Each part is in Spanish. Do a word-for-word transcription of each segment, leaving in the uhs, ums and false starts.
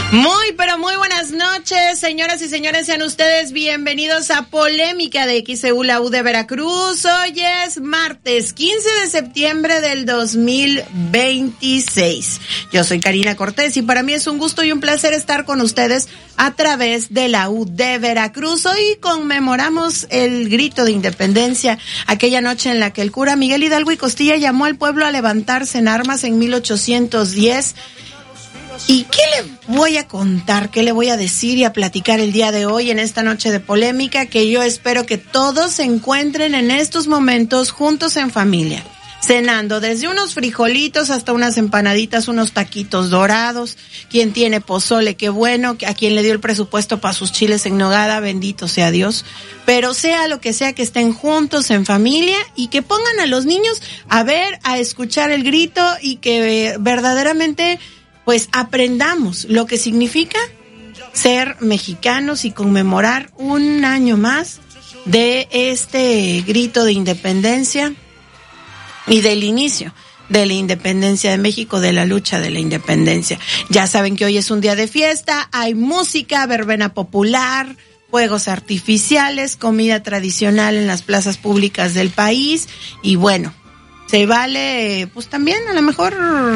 Muy, pero muy buenas noches, señoras y señores, sean ustedes bienvenidos a Polémica de X E U, la U de Veracruz. Hoy es martes quince de septiembre del dos mil veintiséis. Yo soy Karina Cortés y para mí es un gusto y un placer estar con ustedes a través de la U de Veracruz. Hoy conmemoramos el grito de independencia, aquella noche en la que el cura Miguel Hidalgo y Costilla llamó al pueblo a levantarse en armas en mil ochocientos diez. ¿Y qué le voy a contar, qué le voy a decir y a platicar el día de hoy en esta noche de polémica? Que yo espero que todos se encuentren en estos momentos juntos en familia, cenando desde unos frijolitos hasta unas empanaditas, unos taquitos dorados. Quien tiene pozole, qué bueno. A quien le dio el presupuesto para sus chiles en nogada, bendito sea Dios. Pero sea lo que sea, que estén juntos en familia y que pongan a los niños a ver, a escuchar el grito y que verdaderamente pues aprendamos lo que significa ser mexicanos y conmemorar un año más de este grito de independencia y del inicio de la independencia de México, de la lucha de la independencia. Ya saben que hoy es un día de fiesta, hay música, verbena popular, fuegos artificiales, comida tradicional en las plazas públicas del país y bueno, se vale pues también a lo mejor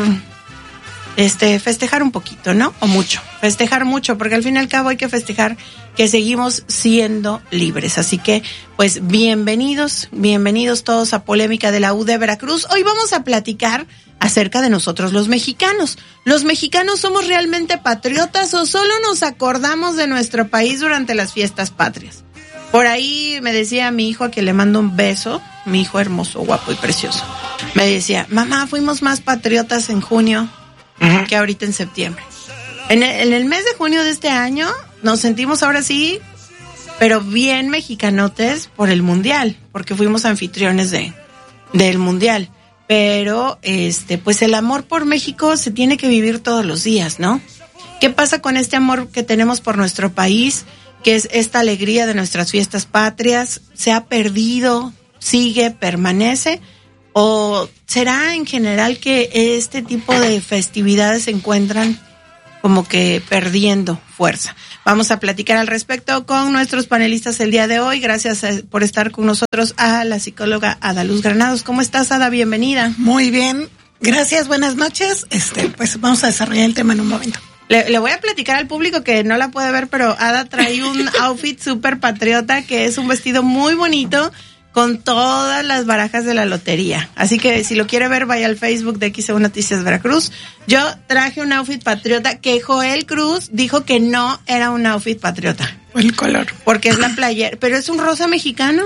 este festejar un poquito, ¿no? O mucho, festejar mucho, porque al fin y al cabo hay que festejar que seguimos siendo libres. Así que, pues, bienvenidos, bienvenidos todos a Polémica de la U de Veracruz. Hoy vamos a platicar acerca de nosotros los mexicanos. ¿Los mexicanos somos realmente patriotas o solo nos acordamos de nuestro país durante las fiestas patrias? Por ahí me decía mi hijo, a quien le mando un beso, mi hijo hermoso, guapo y precioso, me decía, mamá, fuimos más patriotas en junio que ahorita en septiembre. En el, en el mes de junio de este año nos sentimos ahora sí, pero bien mexicanotes por el mundial, porque fuimos anfitriones de del mundial. Pero este, pues el amor por México se tiene que vivir todos los días, ¿no? ¿Qué pasa con este amor que tenemos por nuestro país, que es esta alegría de nuestras fiestas patrias? ¿Se ha perdido? ¿Sigue? ¿Permanece? ¿O será en general que este tipo de festividades se encuentran como que perdiendo fuerza? Vamos a platicar al respecto con nuestros panelistas el día de hoy. Gracias por estar con nosotros a la psicóloga Ada Luz Granados. ¿Cómo estás, Ada? Bienvenida. Muy bien, gracias, buenas noches. Este, pues vamos a desarrollar el tema en un momento. Le, le voy a platicar al público que no la puede ver, pero Ada trae un outfit súper patriota, que es un vestido muy bonito, con todas las barajas de la lotería. Así que si lo quiere ver, vaya al Facebook de X E U Noticias Veracruz. Yo traje un outfit patriota que Joel Cruz dijo que no era un outfit patriota. El color. Porque es la playera, pero es un rosa mexicano.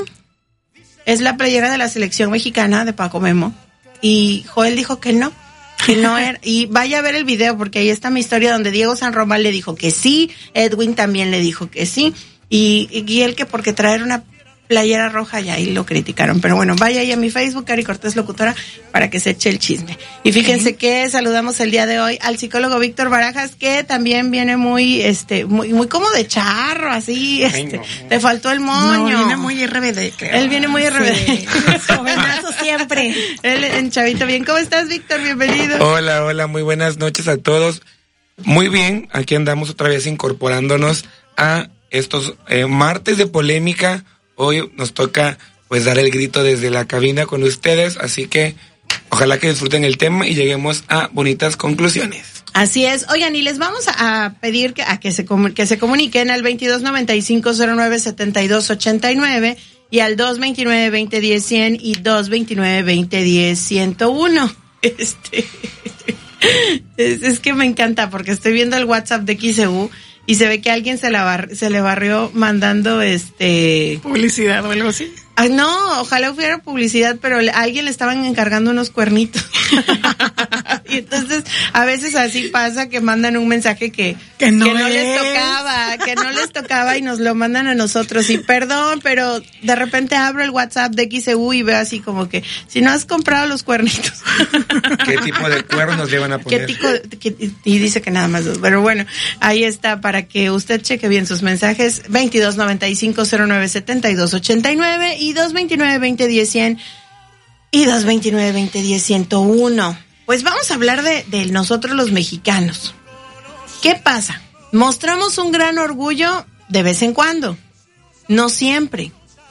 Es la playera de la selección mexicana de Paco Memo. Y Joel dijo que no, que no era. Y vaya a ver el video, porque ahí está mi historia donde Diego San Román le dijo que sí, Edwin también le dijo que sí. Y, y él que porque traer una playera roja y ahí lo criticaron, pero bueno, vaya ahí a mi Facebook, Cari Cortés Locutora, para que se eche el chisme. Y fíjense okay. que saludamos el día de hoy al psicólogo Víctor Barajas, que también viene muy, este, muy, muy como de charro, así, este, Ay, no. te faltó el moño. No, viene muy R B D, creo. Él viene muy R B D. Sí, jovenazo siempre. Él en chavito bien. ¿Cómo estás, Víctor? Bienvenido. Hola, hola, muy buenas noches a todos. Muy bien, aquí andamos otra vez incorporándonos a estos eh, martes de polémica. Hoy nos toca pues dar el grito desde la cabina con ustedes, así que ojalá que disfruten el tema y lleguemos a bonitas conclusiones. Así es. Oigan, y les vamos a, a pedir que, a que se que se comuniquen al veintidós noventa y cinco cero nueve setenta y dos ochenta y nueve y al dos veintinueve veinte diez cien y dos veintinueve veinte diez ciento uno. Este es, es que me encanta porque estoy viendo el WhatsApp de X E U y se ve que alguien se la bar, se le barrió mandando este publicidad o algo así. Ah, no, ojalá hubiera publicidad, pero a alguien le estaban encargando unos cuernitos. Y entonces, a veces así pasa que mandan un mensaje que, que no, que no les tocaba, que no les tocaba y nos lo mandan a nosotros. Y perdón, pero de repente abro el WhatsApp de X E U y veo así como que, si no has comprado los cuernitos. ¿Qué tipo de cuernos le van a poner? ¿Qué tipo, qué, y dice que nada más dos. Pero bueno, ahí está para que usted cheque bien sus mensajes. veintidós noventa y cinco cero nueve setenta y dos ochenta y nueve y dos veintinueve veinte diez cien y dos veintinueve veinte diez ciento uno. Pues vamos a hablar de, de nosotros los mexicanos. ¿Qué pasa? Mostramos un gran orgullo de vez en cuando, no siempre.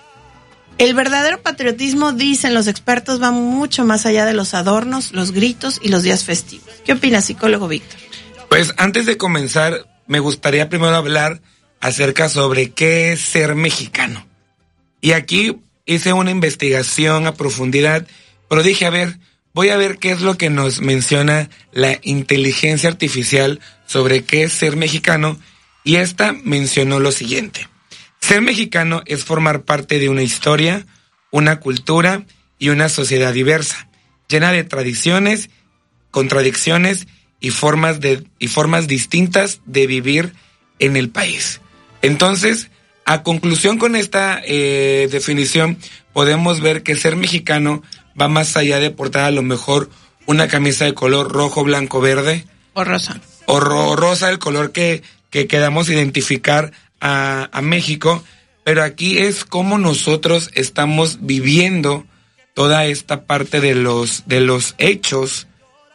El verdadero patriotismo, dicen los expertos, va mucho más allá de los adornos, los gritos y los días festivos. ¿Qué opina, psicólogo Víctor? Pues antes de comenzar, me gustaría primero hablar acerca sobre qué es ser mexicano. Y aquí hice una investigación a profundidad, pero dije, a ver, voy a ver qué es lo que nos menciona la inteligencia artificial sobre qué es ser mexicano, y esta mencionó lo siguiente. Ser mexicano es formar parte de una historia, una cultura y una sociedad diversa, llena de tradiciones, contradicciones y formas de y formas distintas de vivir en el país. Entonces, a conclusión con esta eh, definición, podemos ver que ser mexicano va más allá de portar a lo mejor una camisa de color rojo, blanco, verde. O rosa. O ro- rosa, el color que, que queramos identificar a, a México. Pero aquí es cómo nosotros estamos viviendo toda esta parte de los, de los hechos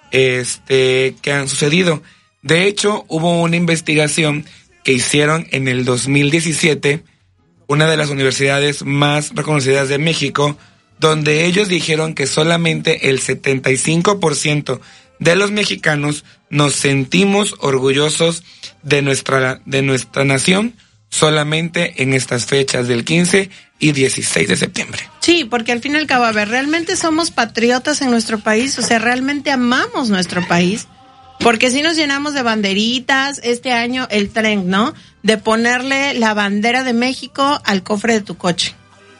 este, que han sucedido. De hecho, hubo una investigación que hicieron en el dos mil diecisiete, una de las universidades más reconocidas de México, donde ellos dijeron que solamente el setenta y cinco por ciento de los mexicanos nos sentimos orgullosos de nuestra, de nuestra nación solamente en estas fechas del quince y dieciséis de septiembre. Sí, porque al fin y al cabo, a ver, ¿realmente somos patriotas en nuestro país? O sea, ¿realmente amamos nuestro país? Porque si nos llenamos de banderitas, este año el tren, ¿no? De ponerle la bandera de México al cofre de tu coche.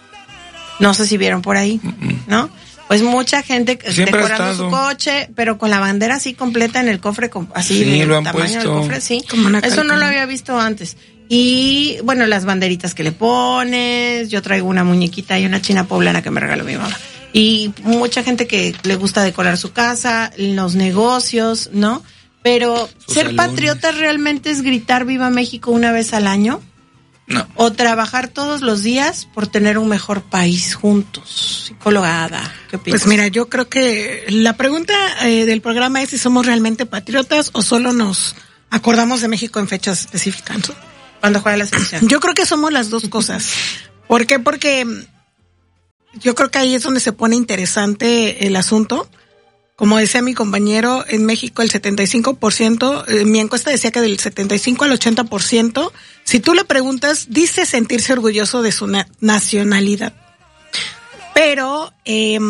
No sé si vieron por ahí, ¿no? Pues mucha gente Siempre decorando su coche, pero con la bandera así completa en el cofre, así sí, en lo el han tamaño puesto. del cofre, sí. Eso calca, no lo había visto antes. Y bueno, las banderitas que le pones, yo traigo una muñequita y una china poblana que me regaló mi mamá. Y mucha gente que le gusta decorar su casa, los negocios, ¿no? Pero Sus ser salones. patriota realmente es gritar Viva México una vez al año. No. O trabajar todos los días por tener un mejor país juntos. Psicóloga Ada, ¿qué opinas? Pues mira, yo creo que la pregunta eh, del programa es si somos realmente patriotas o solo nos acordamos de México en fechas específicas. Cuando juega la selección. Yo creo que somos las dos cosas. ¿Por qué? Porque yo creo que ahí es donde se pone interesante el asunto. Como decía mi compañero, en México el setenta y cinco por ciento, eh, mi encuesta decía que del setenta y cinco al ochenta por ciento, si tú le preguntas, dice sentirse orgulloso de su na- nacionalidad. Pero, eh,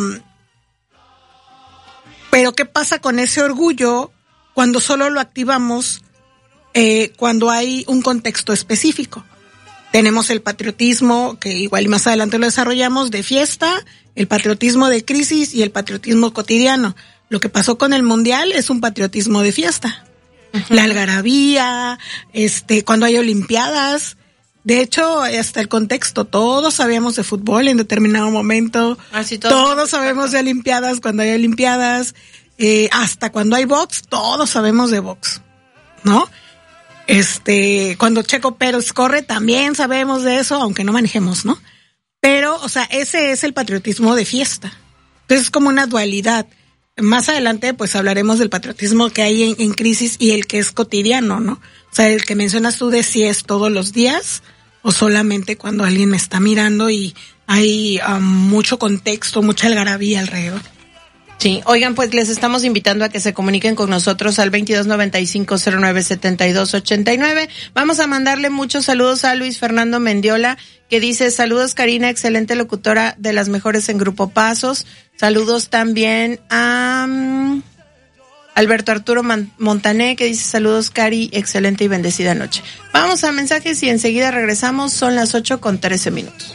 pero ¿qué pasa con ese orgullo cuando solo lo activamos eh, cuando hay un contexto específico? Tenemos el patriotismo, que igual y más adelante lo desarrollamos, de fiesta, el patriotismo de crisis y el patriotismo cotidiano. Lo que pasó con el Mundial es un patriotismo de fiesta. Uh-huh. La algarabía, este, cuando hay olimpiadas. De hecho, hasta el contexto, todos sabíamos de fútbol en determinado momento. Así todo todos sabemos de olimpiadas cuando hay olimpiadas. Eh, hasta cuando hay box, todos sabemos de box, ¿no? Este, cuando Checo Pérez corre, también sabemos de eso, aunque no manejemos, ¿no? Pero, o sea, ese es el patriotismo de fiesta. Entonces es como una dualidad. Más adelante, pues hablaremos del patriotismo que hay en, en crisis y el que es cotidiano, ¿no? O sea, el que mencionas tú de si es todos los días o solamente cuando alguien me está mirando y hay um, mucho contexto, mucha algarabía alrededor. Sí, oigan, pues les estamos invitando a que se comuniquen con nosotros al veintidós noventa y cinco cero nueve setenta y dos ochenta y nueve. Vamos a mandarle muchos saludos a Luis Fernando Mendiola, que dice: saludos Karina, excelente locutora, de las mejores en Grupo Pasos. Saludos también a um, Alberto Arturo Man- Montané, que dice: saludos Cari, excelente y bendecida noche. Vamos a mensajes y enseguida regresamos, son las ocho con trece minutos.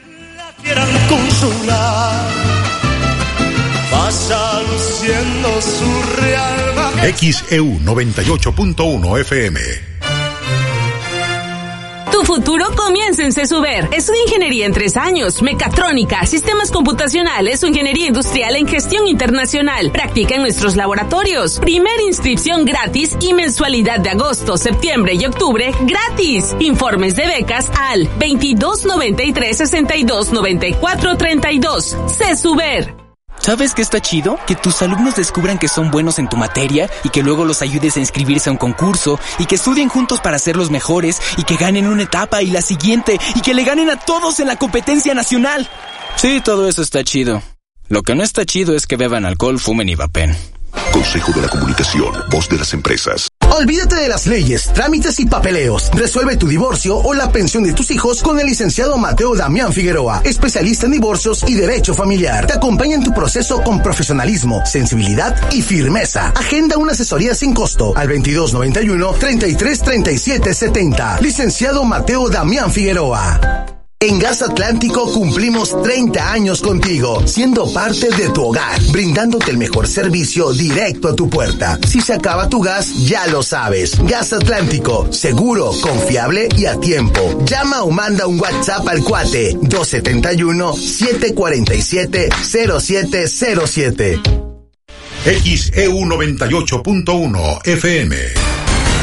Pasa luciendo su real majestad. X E U noventa y ocho punto uno F M. Tu futuro comienza en CESUBER. Estudia ingeniería en tres años, mecatrónica, sistemas computacionales o ingeniería industrial en gestión internacional. Practica en nuestros laboratorios. Primera inscripción gratis y mensualidad de agosto, septiembre y octubre gratis. Informes de becas al veintidós noventa y tres sesenta y dos noventa y cuatro treinta y dos. CESUBER. ¿Sabes qué está chido? Que tus alumnos descubran que son buenos en tu materia y que luego los ayudes a inscribirse a un concurso y que estudien juntos para ser los mejores y que ganen una etapa y la siguiente y que le ganen a todos en la competencia nacional. Sí, todo eso está chido. Lo que no está chido es que beban alcohol, fumen y vapen. Consejo de la Comunicación, voz de las empresas. Olvídate de las leyes, trámites y papeleos. Resuelve tu divorcio o la pensión de tus hijos con el licenciado Mateo Damián Figueroa, especialista en divorcios y derecho familiar. Te acompaña en tu proceso con profesionalismo, sensibilidad y firmeza. Agenda una asesoría sin costo al veintidós noventa y uno, treinta y tres, treinta y siete, setenta. Licenciado Mateo Damián Figueroa. En Gas Atlántico cumplimos treinta años contigo, siendo parte de tu hogar, brindándote el mejor servicio directo a tu puerta. Si se acaba tu gas, ya lo sabes. Gas Atlántico, seguro, confiable y a tiempo. Llama o manda un WhatsApp al cuate dos siete uno, siete cuatro siete, cero siete cero siete. X E U noventa y ocho punto uno F M.